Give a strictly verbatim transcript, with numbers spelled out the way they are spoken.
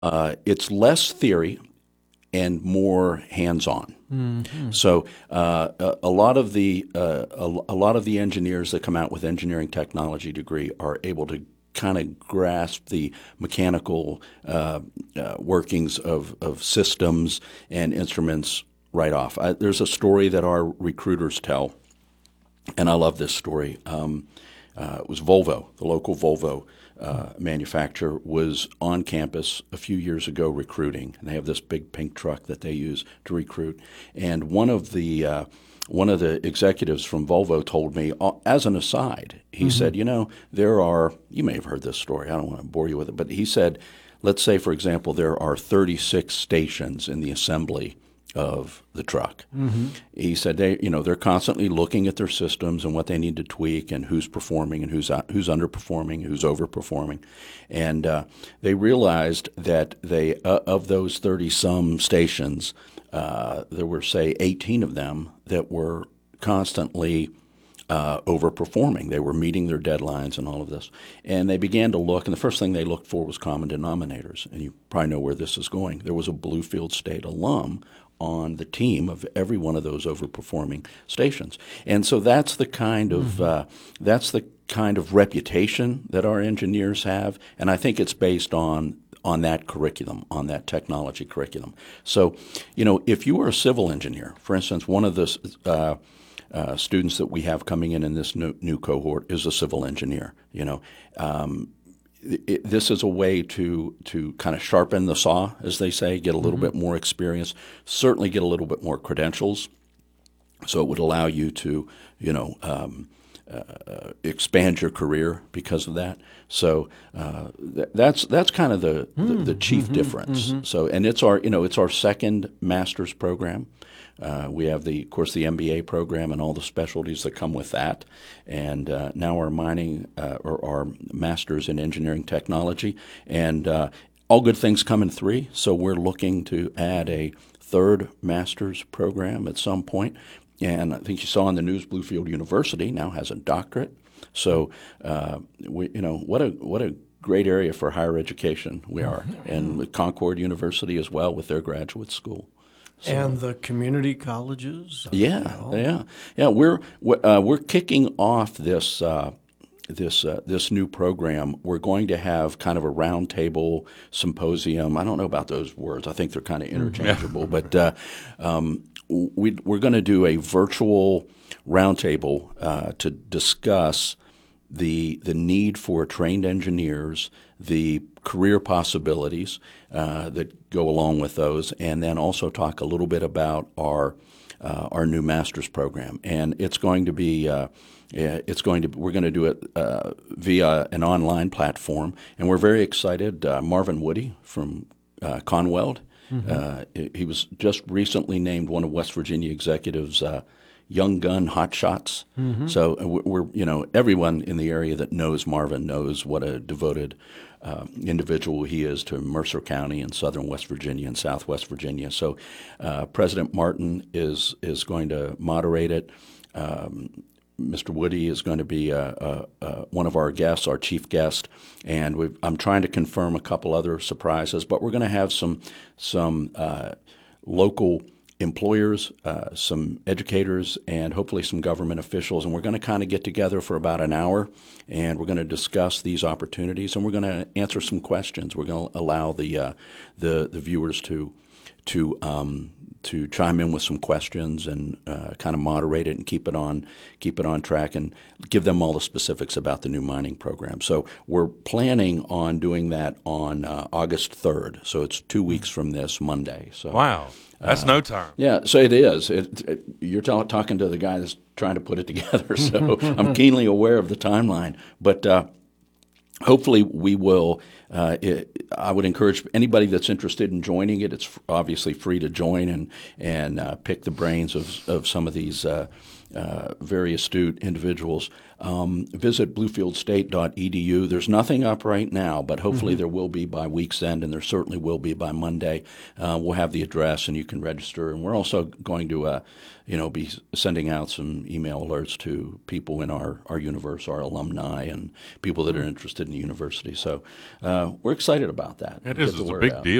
Uh, it's less theory and more hands-on. Mm-hmm. So uh, a, a lot of the uh, a, a lot of the engineers that come out with engineering technology degree are able to kind of grasp the mechanical uh, uh, workings of, of systems and instruments right off. I, there's a story that our recruiters tell, and I love this story. Um, uh, it was Volvo, the local Volvo uh, manufacturer, was on campus a few years ago recruiting, and they have this big pink truck that they use to recruit. And one of the uh, one of the executives from Volvo told me, uh, as an aside, he Mm-hmm. said, you know, there are, you may have heard this story, I don't want to bore you with it, but he said, let's say, for example, there are thirty-six stations in the assembly of the truck. Mm-hmm. He said they, you know, they're constantly looking at their systems and what they need to tweak and who's performing and who's uh, who's underperforming, who's overperforming, and uh, they realized that they uh, of those thirty some stations, uh, there were say eighteen of them that were constantly uh, overperforming. They were meeting their deadlines and all of this. And they began to look, and the first thing they looked for was common denominators. And you probably know where this is going. There was a Bluefield State alum on the team of every one of those overperforming stations. And so that's the kind of mm-hmm. uh, that's the kind of reputation that our engineers have, and I think it's based on on that curriculum, on that technology curriculum. So, you know, if you were a civil engineer, for instance, one of the uh, uh, students that we have coming in in this new, new cohort is a civil engineer. You know, um, it, this is a way to to kind of sharpen the saw, as they say, get a little mm-hmm. bit more experience, certainly get a little bit more credentials. So it would allow you to, you know, um, uh, expand your career because of that. So uh, th- that's that's kind of the the, the chief mm-hmm, difference. Mm-hmm. So and it's our you know it's our second master's program. Uh, we have the of course the M B A program and all the specialties that come with that, and uh, now our mining uh, or our master's in engineering technology, and uh, all good things come in three. So we're looking to add a third master's program at some point. And I think you saw in the news, Bluefield University now has a doctorate. So, uh, we, you know, what a what a great area for higher education we are, and with Concord University as well with their graduate school. So, and the community colleges. Yeah, you know. yeah, yeah. We're uh, we're kicking off this. Uh, This uh, this new program. We're going to have kind of a roundtable symposium. I don't know about those words. I think they're kind of interchangeable. but uh, um, we, we're going to do a virtual roundtable uh, to discuss the the need for trained engineers, the career possibilities uh, that go along with those, and then also talk a little bit about our uh, our new master's program. And it's going to be. Uh, It's going to. We're going to do it uh, via an online platform, and we're very excited. Uh, Marvin Woody from uh, Conweld, mm-hmm. uh, he was just recently named one of West Virginia Executive's uh, Young Gun Hotshots. Mm-hmm. So we're, you know, everyone in the area that knows Marvin knows what a devoted uh, individual he is to Mercer County and southern West Virginia and southwest Virginia. So uh, President Martin is is going to moderate it. Um, Mister Woody is going to be uh, uh, uh, one of our guests, our chief guest, and we've, I'm trying to confirm a couple other surprises. But we're going to have some some uh, local employers, uh, some educators, and hopefully some government officials, and we're going to kind of get together for about an hour, and we're going to discuss these opportunities, and we're going to answer some questions. We're going to allow the uh, the the viewers to to um, to chime in with some questions and uh, kind of moderate it and keep it on keep it on track and give them all the specifics about the new mining program. So we're planning on doing that on uh, August third. So it's two weeks from this Monday. So wow, that's uh, no time. Yeah, so it is. It, it, you're t- talking to the guy that's trying to put it together. So I'm keenly aware of the timeline, but. Uh, Hopefully we will, uh, it, I would encourage anybody that's interested in joining it. It's obviously free to join and and uh, pick the brains of, of some of these uh, uh, very astute individuals. Um, visit bluefield state dot e d u. There's nothing up right now, but hopefully there will be by week's end, and there certainly will be by Monday. Uh, we'll have the address, and you can register. And we're also going to, uh, you know, be sending out some email alerts to people in our, our universe, our alumni, and people that are interested in the university. So uh, we're excited about that. It Get is. the It's a word big out. deal.